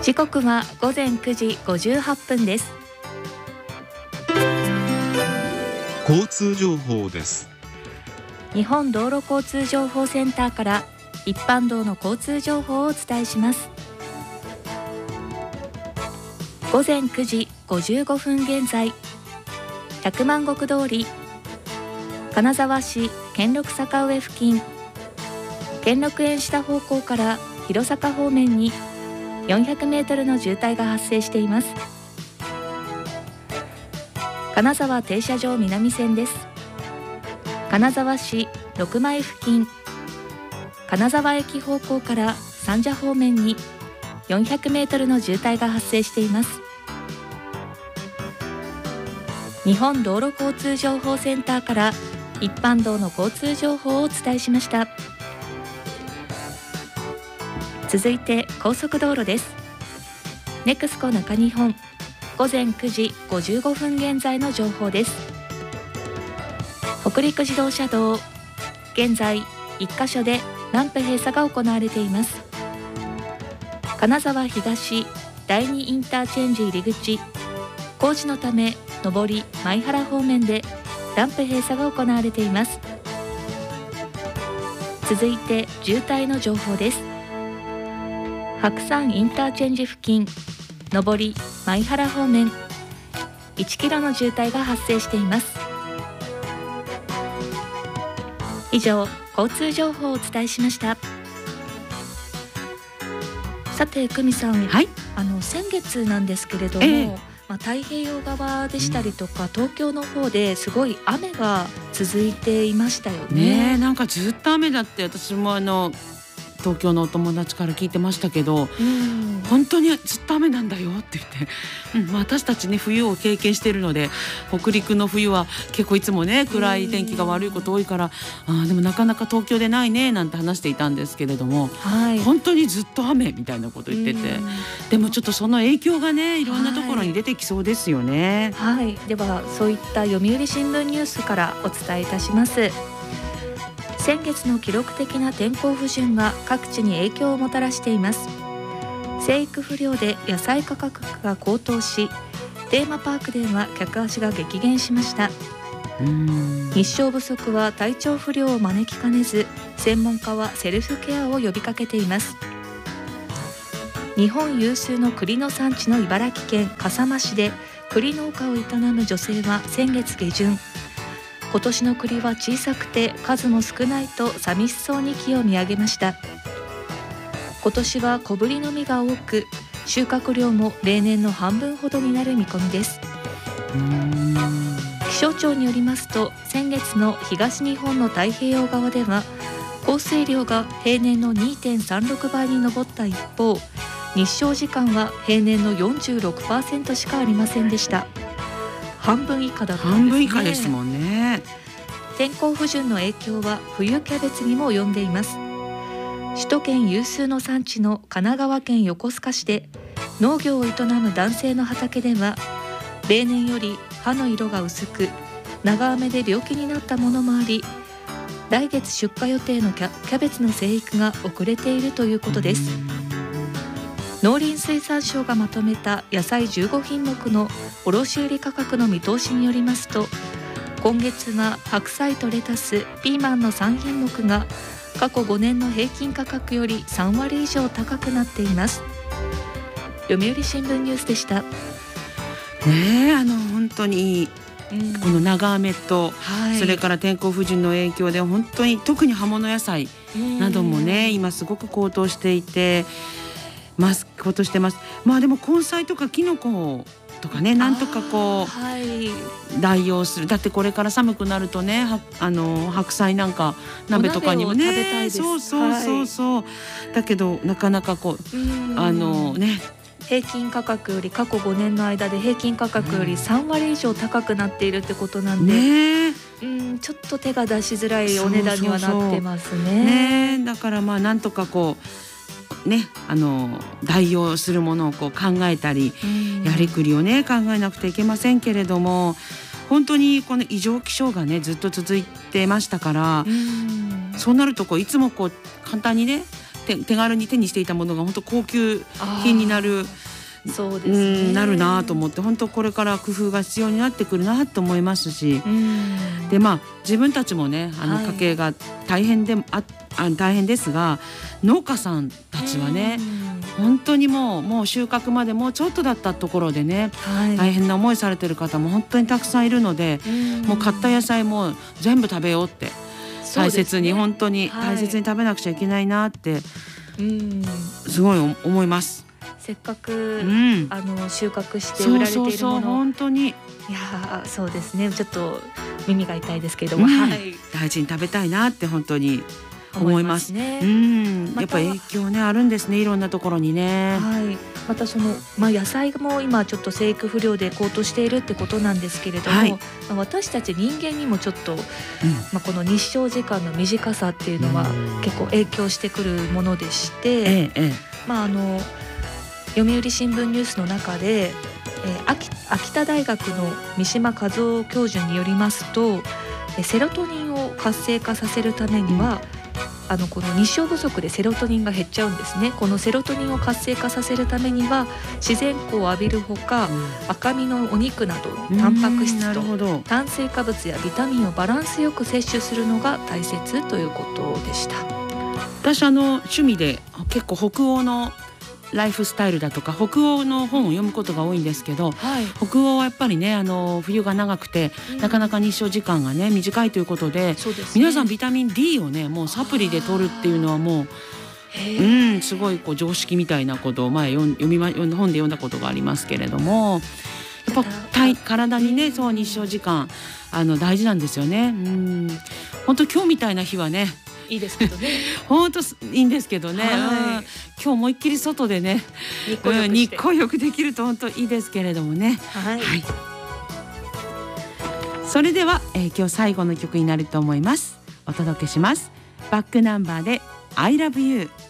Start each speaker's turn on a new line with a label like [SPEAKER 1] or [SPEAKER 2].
[SPEAKER 1] 時刻は午前9時58分です。
[SPEAKER 2] 交通情報です。
[SPEAKER 1] 日本道路交通情報センターから一般道の交通情報をお伝えします。午前9時55分現在、百万石通り金沢市兼六坂上付近、兼六園下方向から弘坂方面に400メートルの渋滞が発生しています。金沢停車場南線です。金沢市六前付近、金沢駅方向から三社方面に400メートルの渋滞が発生しています。日本道路交通情報センターから一般道の交通情報をお伝えしました。続いて高速道路です。ネクスコ中日本午前9時55分現在の情報です。北陸自動車道、現在1カ所でランプ閉鎖が行われています。金沢東第2インターチェンジ入り口、工事のため上り舞原方面でランプ閉鎖が行われています。続いて渋滞の情報です。白山インターチェンジ付近上り舞原方面1キロの渋滞が発生しています。以上、交通情報をお伝えしました。さて久美さん、
[SPEAKER 3] はい、
[SPEAKER 1] 先月なんですけれども、太平洋側でしたりとか、東京の方ですごい雨が続いていましたよね。
[SPEAKER 3] なんかずっと雨だって、私も東京のお友達から聞いてましたけど、本当にずっと雨なんだよって言って、私たちね冬を経験しているので、北陸の冬は結構いつもね暗い天気が悪いこと多いから、でもなかなか東京でないねなんて話していたんですけれども、本当にずっと雨みたいなこと言ってて、でもちょっとその影響がねいろんなところに出てきそうですよね。
[SPEAKER 1] ではそういった読売新聞ニュースからお伝えいたします。先月の記録的な天候不順が各地に影響をもたらしています。生育不良で野菜価格が高騰し、テーマパークでは客足が激減しました。日照不足は体調不良を招きかねず、専門家はセルフケアを呼びかけています。日本有数の栗の産地の茨城県笠間市で栗農家を営む女性は先月下旬、今年の栗は小さくて数も少ないと寂しそうに木を見上げました。今年は小ぶりの実が多く、収穫量も例年の半分ほどになる見込みです。気象庁によりますと、先月の東日本の太平洋側では降水量が平年の 2.36 倍に上った一方、日照時間は平年の 46% しかありませんでした。半分以下だったんですね。
[SPEAKER 3] 半分以下ですもんね。
[SPEAKER 1] 天候不順の影響は冬キャベツにも及んでいます。首都圏有数の産地の神奈川県横須賀市で農業を営む男性の畑では、例年より葉の色が薄く長雨で病気になったものもあり、来月出荷予定のキャベツの生育が遅れているということです。農林水産省がまとめた野菜15品目の卸売価格の見通しによりますと、今月は白菜とレタス、ピーマンの3品目が過去5年の平均価格より3割以上高くなっています。読売新聞ニュースでした。
[SPEAKER 3] 本当にこの長雨と、それから天候不順の影響で本当に特に葉物野菜などもね、今すごく高騰していて高騰してます。でも根菜とかキノコとかね、なんとか代用する。だってこれから寒くなるとね、白菜なんか鍋とかにもね、
[SPEAKER 1] 食べたいです。
[SPEAKER 3] そうだけどなかなか
[SPEAKER 1] 平均価格より過去5年の間で平均価格より3割以上高くなっているってことなんで、ちょっと手が出しづらいお値段にはなってますね。
[SPEAKER 3] だからなんとか代用するものを考えたり、やりくりをね考えなくてはいけませんけれども、本当にこの異常気象がねずっと続いてましたから、そうなるといつも簡単にね手軽に手にしていたものが本当高級品になる。
[SPEAKER 1] そうですね、
[SPEAKER 3] なるなと思って、本当これから工夫が必要になってくるなと思いますし、で自分たちもね家計が大変ですが、農家さんたちはね本当にもう収穫までもうちょっとだったところでね、大変な思いされてる方も本当にたくさんいるので、もう買った野菜も全部食べようって、大切に本当に大切に食べなくちゃいけないなってすごい思います。
[SPEAKER 1] せっかく、収穫して売られているもの、
[SPEAKER 3] 本当に、
[SPEAKER 1] いやそうですね、ちょっと耳が痛いですけれども、
[SPEAKER 3] 大事に食べたいなって本当に思いますね。やっぱ影響ねあるんですね、いろんなところにね。
[SPEAKER 1] またその、野菜も今ちょっと生育不良で高騰しているってことなんですけれども、私たち人間にもちょっと、この日照時間の短さっていうのは結構影響してくるものでして、読売新聞ニュースの中で、秋田大学の三島和夫教授によりますと、セロトニンを活性化させるためには、この日照不足でセロトニンが減っちゃうんですね。このセロトニンを活性化させるためには自然光を浴びるほか、赤身のお肉などタンパク質と炭水化物やビタミンをバランスよく摂取するのが大切ということでした。
[SPEAKER 3] 私趣味で結構北欧のライフスタイルだとか北欧の本を読むことが多いんですけど、北欧はやっぱりね冬が長くて、なかなか日照時間がね短いということで、皆さんビタミン D をねもうサプリで取るっていうのはもうすごい常識みたいなことを前本で読んだことがありますけれども、やっぱ体にねそう日照時間大事なんですよね。本当今日みたいな日はね
[SPEAKER 1] いいですけどね
[SPEAKER 3] 本当いいんですけどね、今日思いっきり外でね日光浴できると本当いいですけれどもね。それでは、今日最後の曲になると思います。お届けします。バックナンバーで I love you。